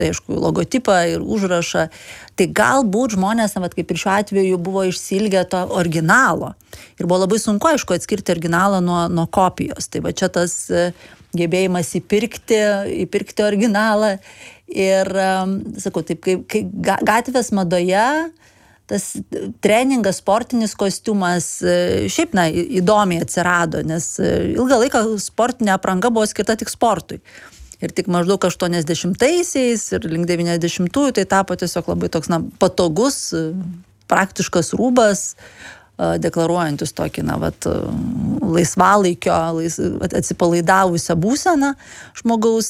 aišku, logotipą ir užrašą. Tai galbūt žmonės, vat, kaip ir šiuo atveju, buvo išsilgę to originalo. Ir buvo labai sunku, aišku, atskirti originalą nuo kopijos. Tai va čia tas gebėjimas įpirkti originalą. Ir, sakau, taip, kai gatvės madoje tas treningas, sportinis kostiumas šiaip, įdomiai atsirado, nes ilgą laiką sportinė apranga buvo skirta tik sportui. Ir tik maždaug 80-aisiais ir link 90-ųjų tai tapo tiesiog labai toks, patogus, praktiškas rūbas, deklaruojantis tokį, laisvalaikio, atsipalaidavusią būseną žmogaus.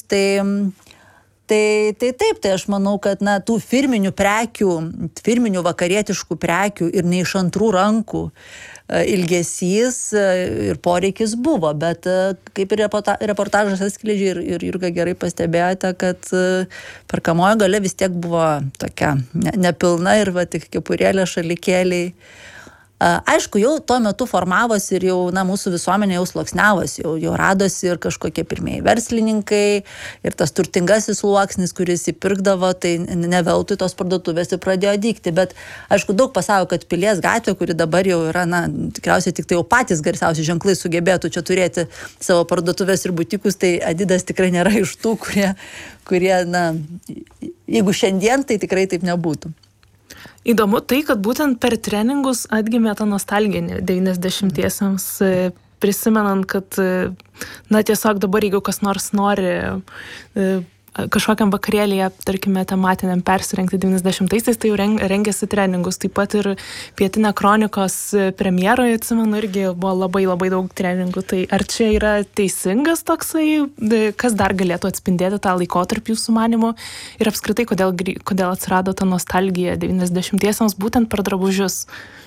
Tai taip, tai aš manau, kad tų firminių prekių, firminių vakarietiškų prekių ir ne iš antrų rankų ilgesys ir poreikis buvo, bet kaip ir reportažas atskleidžia ir Jurga gerai pastebėjote, kad perkamoji galia vis tiek buvo tokia nepilna ir tik kepurėlė, šalikėliai. Aišku, jau tuo metu formavosi ir jau mūsų visuomenė jau sluoksniavosi, jau radosi ir kažkokie pirmieji verslininkai ir tas turtingasis sluoksnis, kuris įpirkdavo, tai ne veltui tos parduotuvės ir pradėjo dygti. Bet aišku, daug pasako, kad Pilies gatvė, kuri dabar jau yra, tikriausiai tik tai jau patys garsiausi ženklai sugebėtų čia turėti savo parduotuvės ir butikus, tai Adidas tikrai nėra iš tų, kurie jeigu šiandien, tai tikrai taip nebūtų. Įdomu tai, kad būtent per treningus atgimė ta nostalgija 90-iesiams, prisimenant, kad tiesiog dabar, jeigu kas nors nori kažkokiam vakarėlėje, tarkime, tematiniam persirengti 90-aisiais, tai jau rengėsi treningus. Taip pat ir Pietinė kronikos premjeroje, atsimenu, irgi buvo labai labai daug treningų. Tai ar čia yra teisingas toksai, kas dar galėtų atspindėti tą laikotarpį jūsų manymu ir apskritai, kodėl atsirado ta nostalgija 90-iesiams būtent per drabužius?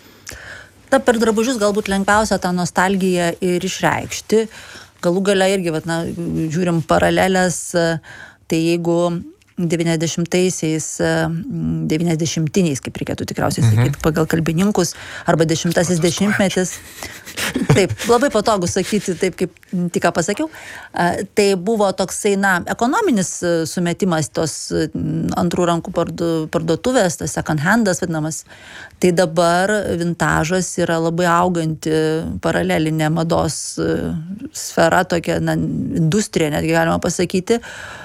Per drabužius galbūt lengviausia tą nostalgiją ir išreikšti. Galų gale irgi, žiūrim paralelės. Tai jeigu 90-aisiais, 90-tiniais, kaip reikėtų tikriausiai sakyti, pagal kalbininkus, arba 10-asis dešimtmetis, taip, labai patogu sakyti taip, kaip tik ką pasakiau, tai buvo toksai, ekonominis sumetimas tos antrų rankų parduotuvės, tas second handas vadinamas. Tai dabar vintažas yra labai auganti paralelinė mados sfera, tokia industrija, netgi galima pasakyti.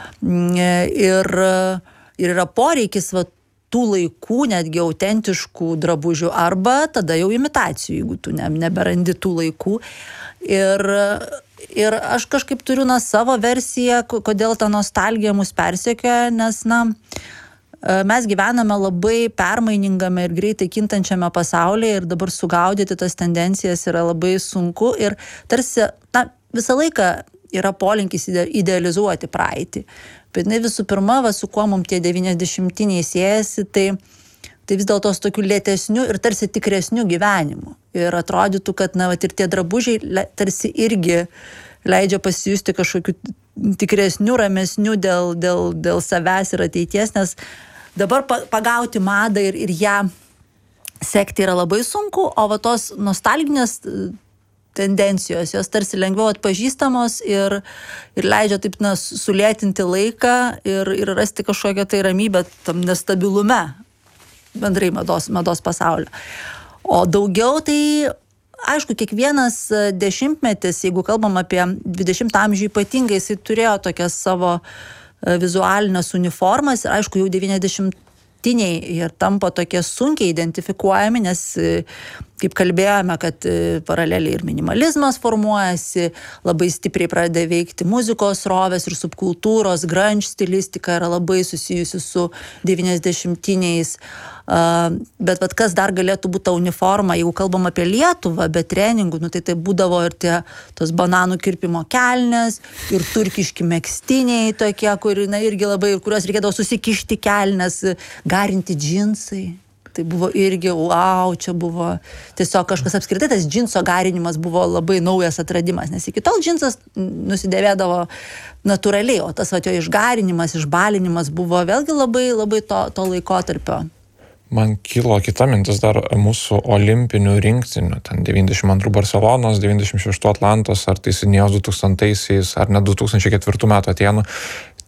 Ir yra poreikis tų laikų, netgi autentiškų drabužių, arba tada jau imitacijų, jeigu tu neberandi tų laikų. Ir aš kažkaip turiu savo versiją, kodėl ta nostalgija mus persekioja, nes mes gyvename labai permainingame ir greitai kintančiame pasaulyje ir dabar sugaudyti tas tendencijas yra labai sunku ir tarsi visą laiką yra polinkis idealizuoti praeitį. Bet visų pirma, su kuo mums tie 90-tiniai siejasi, tai vis dėlto su tokiu lėtesniu ir tarsi tikresniu gyvenimu. Ir atrodytų, kad ir tie drabužiai tarsi irgi leidžia pasijusti kažkokiu tikresniu, ramesniu dėl savęs ir ateities, nes dabar pagauti madą ir ją sekti yra labai sunku, o tos nostalginės tendencijos, jos tarsi lengviau atpažįstamos ir leidžia taip sulėtinti laiką ir rasti kažkokią tai ramybę tam nestabilume bendrai mados pasaulio. O daugiau tai, aišku, kiekvienas dešimtmetis, jeigu kalbam apie 20 amžių ypatingai, jisai turėjo tokias savo vizualinės uniformas ir aišku, jau 90-tiniai ir tampa tokie sunkiai identifikuojami, nes kaip kalbėjome, kad paraleliai ir minimalizmas formuojasi, labai stipriai pradeda veikti muzikos srovės ir subkultūros, grunge stilistika yra labai susijusi su 90-tiniais. Bet kas dar galėtų būti ta uniforma, jeigu kalbam apie Lietuvą, be treningų, tai būdavo ir tos bananų kirpimo kelnės, ir turkiški megztiniai tokie, kuriuos reikėdavo susikišti kelnes, garinti džinsai. Tai buvo irgi, čia buvo tiesiog kažkas apskritai, tas džinso garinimas buvo labai naujas atradimas, nes iki tol džinsas nusidėvėdavo natūraliai, o tas jo išgarinimas, išbalinimas buvo vėlgi labai, labai to laikotarpio. Man kilo kita mintis dar mūsų olimpinių rinktinių, ten 92 Barcelonos, 96 Atlantos, ar tai Sidnėjaus 2000-aisiais, ar net 2004 metų Atėnų.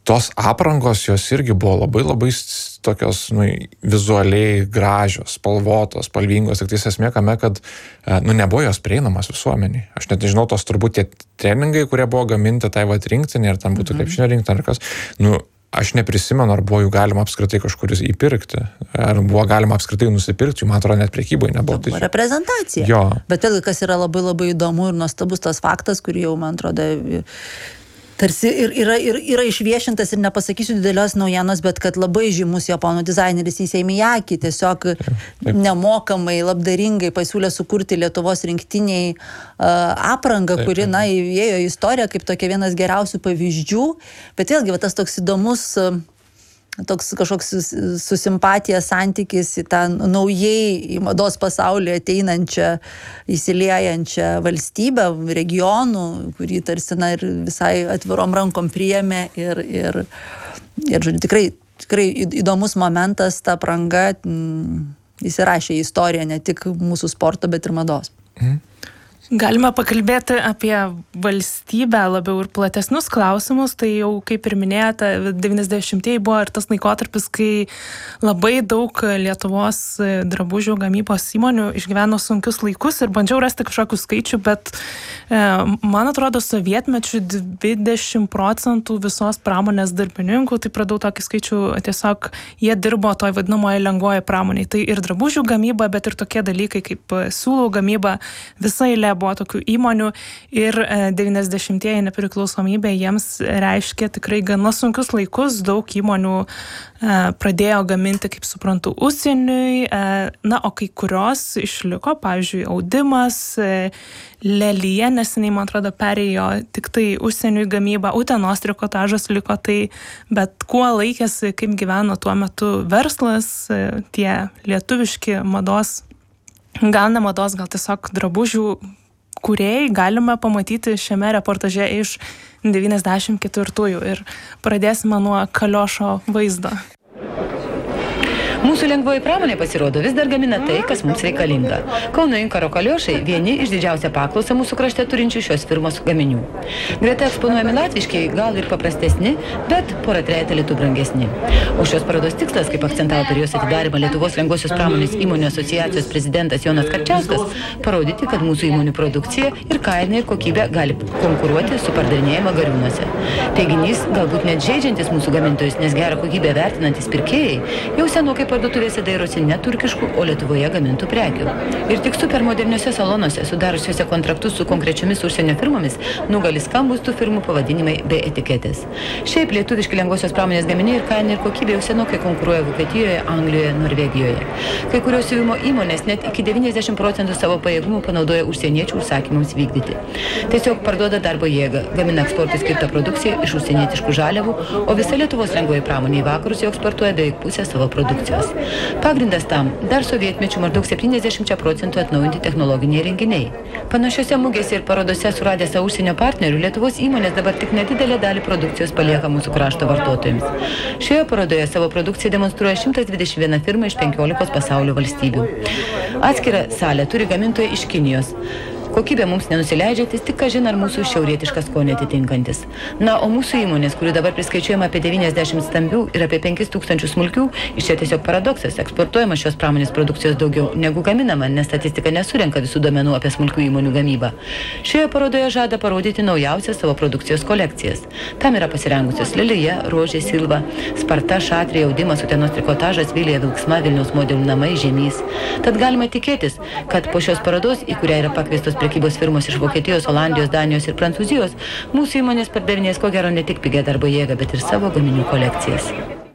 tos aprangos jos irgi buvo labai tokios vizualiai gražios, spalvotos, spalvingos, tik esmė kame, kad nebuvo jos prieinamas visuomeniai. Aš net nežinau, tos turbūt tie treningai, kurie buvo gaminti tai rinktinė, ar tam būtų krepšinio rinktinė, ar kas, aš neprisimenu, ar buvo jų galima apskritai kažkur įpirkti, ar buvo galima apskritai nusipirkti, man atrodo, net prekyboje nebuvo. Tai buvo reprezentacija. Jo. Bet vėlgi, kas yra labai įdomu ir nuostabus tas faktas, kurį jau, man atrodo, tarsi yra išviešintas ir nepasakysiu didelios naujienos, bet kad labai žymus japonų dizaineris Issei Miyake tiesiog nemokamai, labdaringai pasiūlė sukurti Lietuvos rinktiniai aprangą, kuri, įėjo į istoriją kaip tokia vienas geriausių pavyzdžių, bet vėlgi tas toks įdomus, toks kažkoks su simpatija santykis į tą naujai į mados pasaulį ateinančią, įsiliejančią valstybę, regionų, kurį tarsi ir visai atvirom rankom priėmė ir žodžiu, tikrai įdomus momentas, ta apranga įsirašė į istoriją ne tik mūsų sporto, bet ir mados. Galime pakalbėti apie valstybę labiau ir platesnius klausimus, tai jau kaip ir minėjote, 90-ieji buvo ir tas laikotarpis, kai labai daug Lietuvos drabužių gamybos įmonių išgyveno sunkius laikus ir bandžiau rasti kažkokių skaičių, bet man atrodo sovietmečių 20% visos pramonės darbininkų, tai pradau tokį skaičių, tiesiog jie dirbo toj vadinamoje lengvoje pramoniai. Tai ir drabužių gamyba, bet ir tokie dalykai kaip siūlų gamyba, visa eilė buvo tokių įmonių ir 90-ieji nepriklausomybė jiems reiškia tikrai gana sunkius laikus, daug įmonių pradėjo gaminti, kaip suprantu, užsieniui, o kai kurios išliko, pavyzdžiui, audimas, Lelija neseniai, man atrodo, perėjo tik tai užsieniui gamybą, Utenos trikotažas liko, bet kuo laikėsi, kaip gyveno tuo metu verslas, tie lietuviški mados, gal ne mados, gal tiesiog drabužių kūrėjai galime pamatyti šiame reportaže iš 94-ųjų ir pradėsime nuo Kaliošo vaizdo. Mūsų lengvoji pramonė pasirodo vis dar gamina tai, kas mums reikalinga. Kauno Inkaro Kaliošai vieni iš didžiausią paklausą mūsų krašte turinčių šios firmos gaminių. Greta eksponuojami latviškiai, gal ir paprastesni, bet porą-trejetą litų brangesni. O šios parodos tikslas, kaip akcentavo per jos atidarymą Lietuvos lengvosios pramonės įmonių asociacijos prezidentas Jonas Karčiauskas, parodyti, kad mūsų įmonių produkcija ir kaina ir kokybė gali konkuruoti su pardavinėjama Gariūnuose. Teiginys, galbūt net žeidžiantis mūsų gamintojus, nes gerą kokybę vertinantis pirkėjai, jau senokai parduotuvėse dairosi ne turkiškų, o Lietuvoje gamintų prekių. Ir tik supermoderniuose salonuose, sudariusiuose kontraktus su konkrečiomis užsienio firmomis, nugali skambus tų firmų pavadinimai be etiketės. Šiaip lietuviški lengvosios pramonės gaminiai ir kaina ir kokybė jau senokai konkuruoja Vokietijoje, Anglijoje, Norvegijoje. Kai kurios siuvimo įmonės net iki 90% savo pajėgumų panaudoja užsieniečių užsakymams vykdyti. Tiesiog parduoda darbo jėgą, gamina eksportui skirtą produkciją iš užsienietiškų žaliavų, o visa Lietuvos lengvoji pramonė į vakarus jau eksportuoja beveik pusę savo produkcijos. Pagrindas tam dar sovietmečių maždaug 70% atnaujinti technologiniai renginiai. Panašiose mugėse ir parodose suradę savo užsienio partnerių, Lietuvos įmonės dabar tik nedidelę dalį produkcijos palieka mūsų krašto vartotojams. Šioje parodoje savo produkciją demonstruoja 121 firma iš 15 pasaulio valstybių. Atskirą salę turi gamintojai iš Kinijos. Kokybė mums nenusileidžiantis, tik kažin ar mūsų šiaurietišką skonį atitinkantis. O mūsų įmonės, kurių dabar priskaičiuojama apie 90 stambių ir apie 5000 smulkių, iš čia tiesiog paradoksas, eksportuojama šios pramonės produkcijos daugiau negu gaminama, nes statistika nesurenka visų duomenų apie smulkių įmonių gamybą. Šioje parodoje žada parodyti naujausias savo produkcijos kolekcijas. Tam yra pasirengusios Lelija, Rožė, Silva, Sparta, Šatrija, Audimas, Utenos trikotažas, Vilija, Vilksma, Vilniaus modelių namai, Žemys. Tad galima tikėtis, kad po šios parodos, į kurią yra pakviestos prekybos firmos iš Vokietijos, Olandijos, Danijos ir Prancūzijos, mūsų įmonės pardavinės ko gero ne tik pigią darbo jėgą, bet ir savo gaminių kolekcijas.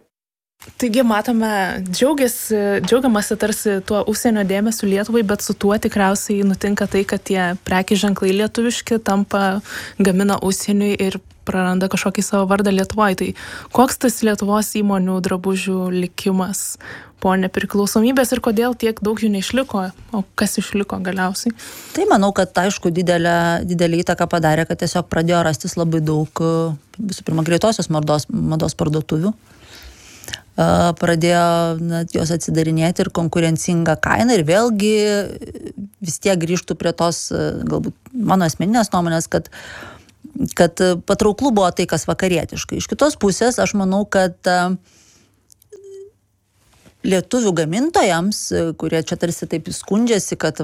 Taigi matome, džiaugiamasi tarsi tuo užsienio dėmesiu Lietuvai, bet su tuo tikriausiai nutinka tai, kad tie prekių ženklai lietuviški gamina užsieniui ir praranda kažkokį savo vardą Lietuvoje. Tai koks tas Lietuvos įmonių drabužių likimas po nepriklausomybės ir kodėl tiek daug jų neišliko, o kas išliko galiausiai? Tai manau, kad aišku didelį įtaką padarė, kad tiesiog pradėjo rastis labai daug, visų pirma, greitosios mados parduotuvių. Pradėjo jos atsidarinėti ir konkurencingą kainą ir vėlgi vis tiek grįžtų prie tos, galbūt mano asmeninės nuomonės, kad patrauklu buvo tai, kas vakarietiškai. Iš kitos pusės, aš manau, kad lietuvių gamintojams, kurie čia tarsi taip skundžiasi, kad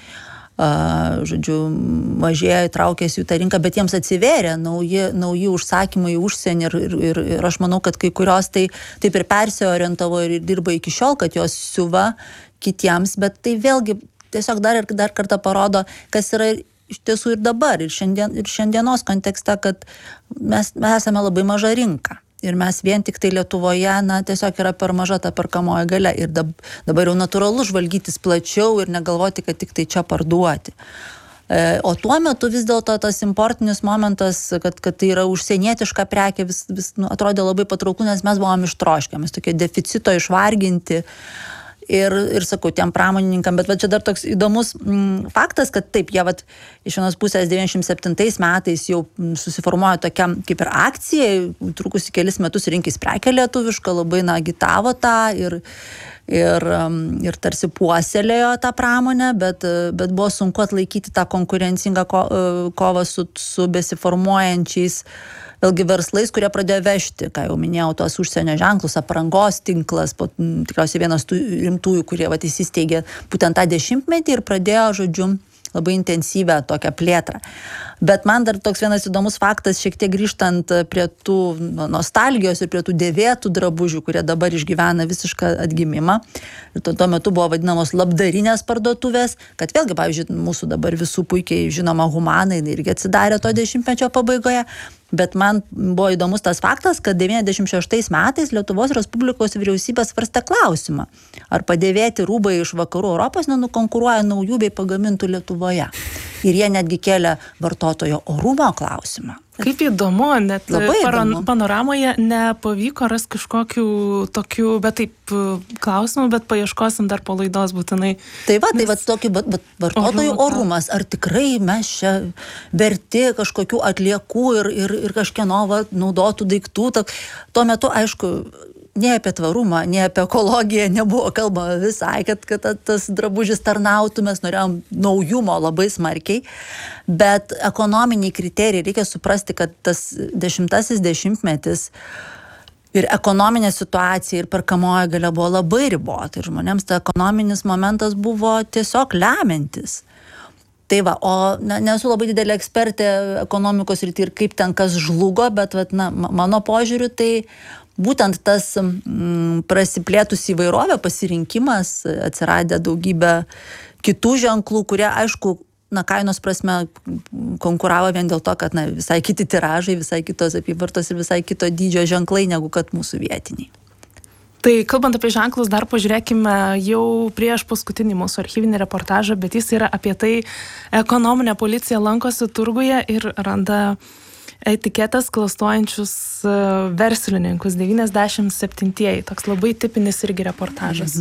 mažėja, traukėsi jų tą rinką, bet jiems atsivėrė nauji užsakymai į užsienį ir aš manau, kad kai kurios tai taip ir persiorientavo ir dirba iki šiol, kad jos siuva kitiems, bet tai vėlgi tiesiog dar kartą parodo, kas yra iš tiesų ir dabar, ir šiandienos kontekste, kad mes esame labai maža rinka. Ir mes vien tik tai Lietuvoje, tiesiog yra per maža ta perkamoji galia. Ir dabar jau natūralu žvalgytis plačiau ir negalvoti, kad tik tai čia parduoti. O tuo metu vis dėlto tas importinis momentas, kad tai yra užsienietiška prekė, vis atrodė labai patrauklu, nes mes buvom ištroškę, mes tokie deficito išvarginti. Ir sakau, tiem pramonininkam, bet čia dar toks įdomus faktas, kad taip, jie iš vienos pusės 97 metais jau susiformuoja tokia kaip ir akcija, trukusi kelis metus rinkis prekę lietuvišką, labai agitavo tą ir tarsi puoselėjo tą pramonę, bet buvo sunku atlaikyti tą konkurencingą kovą su besiformuojančiais vėlgi verslais, kurie pradėjo vežti, ką jau minėjau, tos užsienio ženklus, aprangos tinklas, tikriausiai vienas tų rimtųjų, kurie įsisteigė būtent tą 10-metį ir pradėjo, labai intensyvę tokią plėtrą. Bet man dar toks vienas įdomus faktas, šiek tiek grįžtant prie tų nostalgijos ir prie tų dėvėtų drabužių, kurie dabar išgyvena visišką atgimimą. Ir tuo metu buvo vadinamos labdarinės parduotuvės, kad vėlgi, pavyzdžiui, mūsų dabar visų puikiai žinoma Humanai irgi atsidarė to 10-mečio pabaigoje. Bet man buvo įdomus tas faktas, kad 96 metais Lietuvos Respublikos vyriausybė svarstė klausimą, ar padėvėti rūbai iš vakarų Europos nenukonkuruoja naujų bei pagamintų Lietuvoje. Ir jie netgi kėlė vartotojo orumo klausimą. Kaip įdomu, net Panoramoje nepavyko rasti kažkokių tokių, bet taip klausimų, bet paieškosim dar po laidos būtinai. Tai tokį vartotojų orumas, ar tikrai mes čia verti kažkokių atliekų ir kažkieno naudotų daiktų. Tuo metu, aišku, nei apie tvarumą, nei apie ekologiją nebuvo kalbama visai, kad tas drabužis tarnautų, mes norėjom naujumo labai smarkiai, bet ekonominiai kriterijai, reikia suprasti, kad tas 10-asis dešimtmetis ir ekonominė situacija ir perkamoji galia buvo labai ribota ir žmonėms ta ekonominis momentas buvo tiesiog lemiantis. Tai o nesu labai didelė ekspertė ekonomikos rytyje ir kaip ten kas žlugo, bet mano požiūriu tai būtent tas prasiplėtus įvairovė, pasirinkimas, atsiradę daugybę kitų ženklų, kurie, aišku, kainos prasme konkuravo vien dėl to, kad visai kiti tiražai, visai kitos apyvartos ir visai kito dydžio ženklai negu kad mūsų vietiniai. Tai kalbant apie ženklus, dar pažiūrėkime jau prieš paskutinį mūsų archyvinį reportažą, bet jis yra apie tai, ekonominė policija lankosi turguje ir randa etiketės klastojančius verslininkus, 97-ieji, toks labai tipinis irgi reportažas.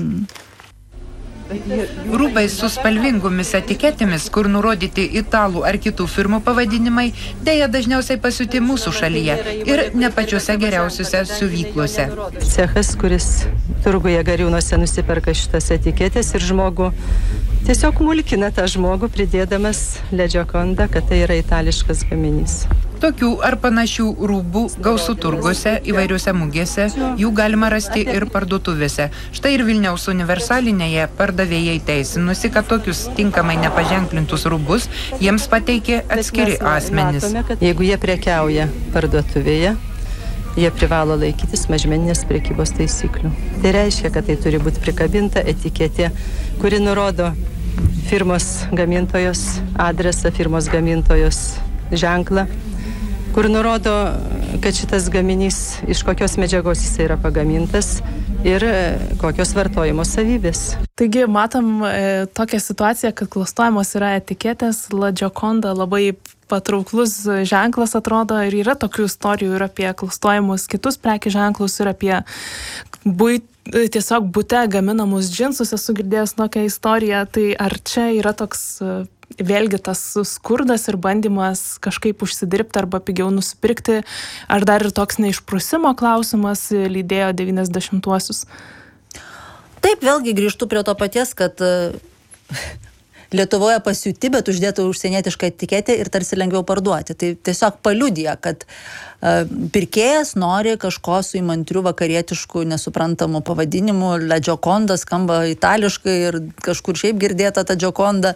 Rūbai su spalvingomis etiketėmis, kur nurodyti italų ar kitų firmų pavadinimai, dėja dažniausiai pasiūti mūsų šalyje ir ne pačiuose geriausiuose siuvyklose. Cechas, kuris turguje Gariūnuose nusiperka šitas etiketės ir žmogų tiesiog mulkina tą žmogų, pridėdamas Le Gioconda, kad tai yra itališkas gaminys. Tokių ar panašių rūbų gausų turguose, įvairiuose mugėse, jų galima rasti ir parduotuvėse. Štai ir Vilniaus universalinėje pardavėjai teisinusi, kad tokius tinkamai nepaženklintus rūbus jiems pateikė atskiri asmenys. Jeigu jie prekiauja parduotuvėje, jie privalo laikytis mažmeninės prekybos taisyklių. Tai reiškia, kad tai turi būti prikabinta etiketė, kuri nurodo firmos gamintojos adresą, firmos gamintojos ženklą, kur nurodo, kad šitas gaminys iš kokios medžiagos jis yra pagamintas ir kokios vartojimo savybės. Taigi matom tokią situaciją, kad klastojamos yra etiketės, La Gioconda labai patrauklus ženklas atrodo ir yra tokių istorijų ir apie klastojimus kitus prekių ženklus ir apie tiesiog bute gaminamus džinsus, esu girdėjęs tokią istoriją, tai ar čia yra toks vėlgi tas skurdas ir bandymas kažkaip užsidirbti arba pigiau nusipirkti, ar dar ir toks neišprusimo klausimas lydėjo 90-uosius? Taip, vėlgi grįžtu prie to paties, kad Lietuvoje pasiūti, bet uždėtų užsienietišką etiketę ir tarsi lengviau parduoti. Tai tiesiog paliudija, kad pirkėjas nori kažko su įmantriu vakarietišku nesuprantamu pavadinimu. La Gioconda skamba itališkai ir kažkur šiaip girdėta ta Gioconda.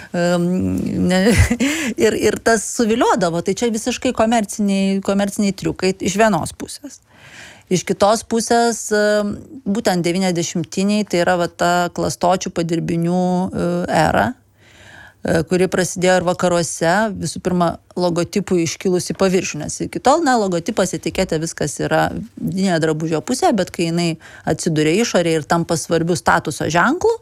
Ir tas suviliodavo. Tai čia visiškai komerciniai triukai iš vienos pusės. Iš kitos pusės, būtent 90-iniai, tai yra ta klastočių padirbinių era, kuri prasidėjo ir vakaruose, visų pirma, logotipų iškilus į paviršių, nes iki tol, logotipas, etiketė, viskas yra vidinėje drabužio pusėje, bet kai jinai atsiduria išorėje ir tampa svarbių statuso ženklų,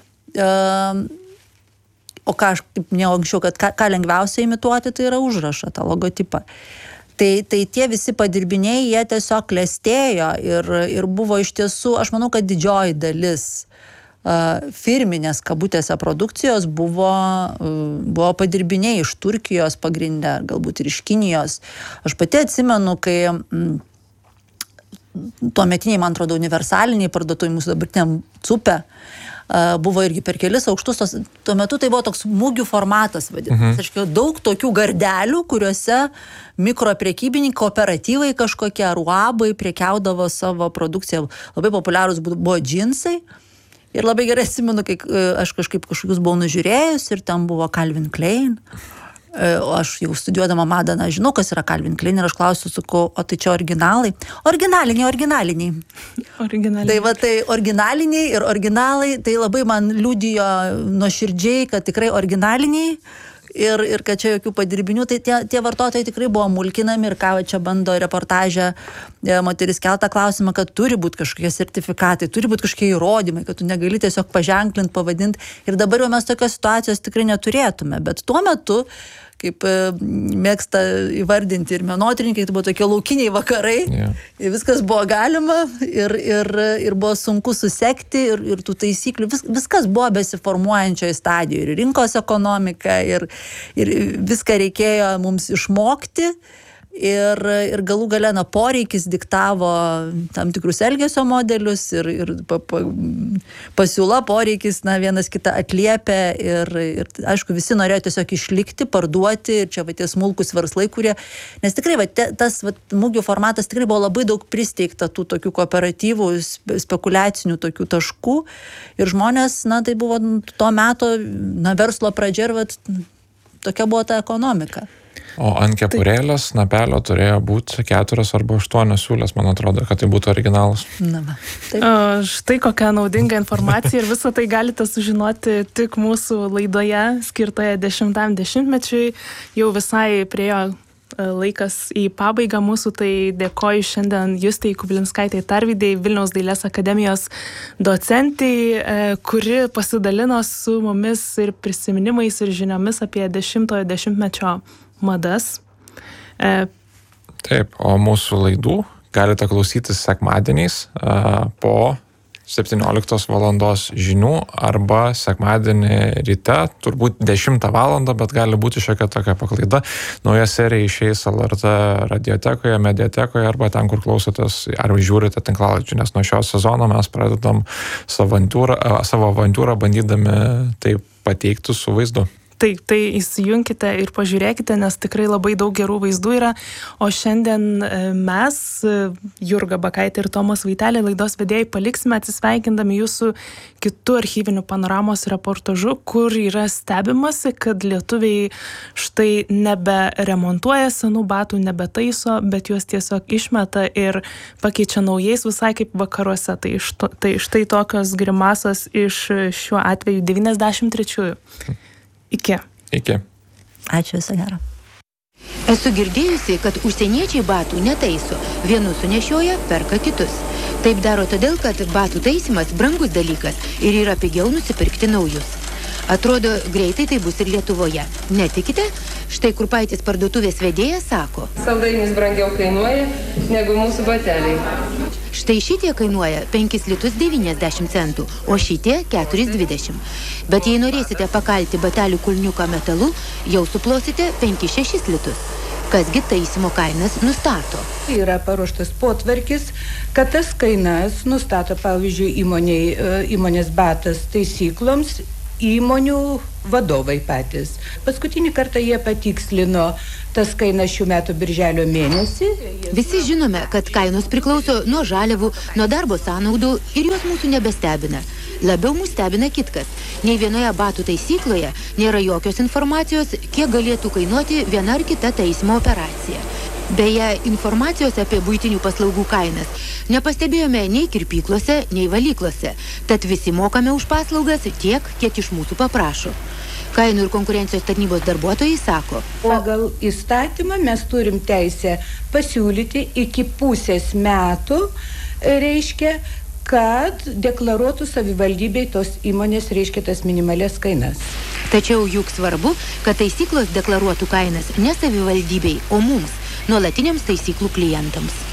o ką aš kaip minėjau anksčiau, kad ką lengviausia imituoti, tai yra užrašą, tą logotipą. Tai tie visi padirbiniai, jie tiesiog klestėjo ir buvo iš tiesų, aš manau, kad didžioji dalis firminės kabutėse produkcijos buvo padirbiniai iš Turkijos pagrindę, galbūt ir iš Kinijos. Aš pati atsimenu, kai tuometiniai, man atrodo, universaliniai parduotuvai mūsų dabartiniam CUPE buvo irgi per kelis aukštus, tuo metu tai buvo toks mūgių formatas vadinamas. Daug tokių gardelių, kuriuose mikroprekybininkai, kooperatyvai kažkokie, ar uabai prekiaudavo savo produkciją. Labai populiarūs buvo džinsai. Ir labai gerai atsimenu, kai aš kažkokius buvau nužiūrėjus ir ten buvo Calvin Klein. O aš jau studijuodama madą, žinau, kas yra Calvin Klein ir aš klausiu, sakau, o tai čia originalai? Originaliniai. Tai va, tai originaliniai ir originalai, tai labai man liudijo nuoširdžiai, kad tikrai originaliniai ir kad čia jokių padirbinių, tai tie vartotojai tikrai buvo mulkinami ir ką čia bando reportaže moteris keltą klausimą, kad turi būti kažkokie sertifikatai, turi būti kažkokie įrodymai, kad tu negali tiesiog paženklinti, pavadinti. Ir dabar jau mes tokios situacijos tikrai neturėtume, bet tuo metu, kaip mėgsta įvardinti ir menotyrininkai, tai buvo tokie laukiniai vakarai, viskas buvo galima ir buvo sunku susekti ir tų taisyklių, viskas buvo besiformuojančioje stadijoje, ir rinkos ekonomika, ir viską reikėjo mums išmokti. Ir galų gale poreikis diktavo tam tikrus elgesio modelius ir pasiūla poreikis vienas kitą atliepia ir aišku, visi norėjo tiesiog išlikti, parduoti ir čia tie smulkus verslai, kurie, nes tikrai tas mūgių formatas tikrai buvo labai daug pristeigta tų tokių kooperatyvų, spekuliacinių tokių taškų ir žmonės, tai buvo to meto verslo pradžia ir tokia buvo ta ekonomika. O ant kepurėlės napelio turėjo būti 4 arba 8 siūlės, man atrodo, kad tai būtų originalas. Štai kokia naudinga informacija ir visą tai galite sužinoti tik mūsų laidoje skirtoje 10-mečiui. Jau visai priejo laikas į pabaigą mūsų, tai dėkoju šiandien Justei Kubilinskaitei Tarvydei, Vilniaus dailės akademijos docentai, kuri pasidalino su mumis ir prisiminimais ir žiniomis apie 10-mečio madas. Taip, o mūsų laidų galite klausytis sekmadieniais po 17 valandos žinių arba sekmadienį ryte, turbūt 10 valandą, bet gali būti šiokia tokia paklaida. Nauja serija išeis LRT radiotekoje, mediatekoje arba ten, kur klausotės arba žiūrite tinklalaidžių, nes nuo šio sezono mes pradedam savo avantūrą bandydami tai pateikti su vaizdu. Tai įsijunkite ir pažiūrėkite, nes tikrai labai daug gerų vaizdų yra. O šiandien mes, Jurga Bakaitė ir Tomas Vaitelė, laidos vedėjai, paliksime atsisveikindami jūsų kitų archyvinių panoramos reportažu, kur yra stebimasi, kad lietuviai štai nebe remontuoja senų batų, nebetaiso, bet juos tiesiog išmeta ir pakeičia naujais, visai kaip vakaruose. Tai štai tokios grimasos iš šiuo atveju 93-ųjų. Iki. Ačiū, viso gero. Esu girdėjusi, kad užsieniečiai batų netaiso. Vienus sunešioja, perka kitus. Taip daro todėl, kad batų taisymas brangus dalykas ir yra pigiau nusipirkti naujus. Atrodo, greitai tai bus ir Lietuvoje. Netikite? Štai Kurpaitis parduotuvės vedėjas sako. Saldainis brangiau kainuoja negu mūsų bateliai. Štai šitie kainuoja 5 litus 90 centų, o šitie 4,20. Bet jei norėsite pakalti batelių kulniuką metalu, jau suplosite 5-6 litus. Kasgi taisymo kainas nustato? Yra paruoštas potvarkis, kad tas kainas nustato, pavyzdžiui, įmonės batas taisykloms įmonių vadovai patys. Paskutinį kartą jie patikslino tas kainas šių metų birželio mėnesį. Visi žinome, kad kainos priklauso nuo žaliavų, nuo darbo sąnaudų ir jos mūsų nebestebina. Labiau mus stebina kitkas. Nei vienoje batų taisykloje nėra jokios informacijos, kiek galėtų kainuoti viena ar kita taisymo operacija. Beje, informacijos apie buitinių paslaugų kainas nepastebėjome nei kirpyklose, nei valyklose, tad visi mokame už paslaugas tiek, kiek iš mūsų paprašo. Kainų ir konkurencijos tarnybos darbuotojai sako: Pagal įstatymą mes turim teisę pasiūlyti iki pusės metų, reiškia, kad deklaruotų savivaldybei tos įmonės, reiškia, tas minimalias kainas. Tačiau juk svarbu, kad taisyklos deklaruotų kainas ne savivaldybei, o mums, nuolatiniams taisyklų klientams.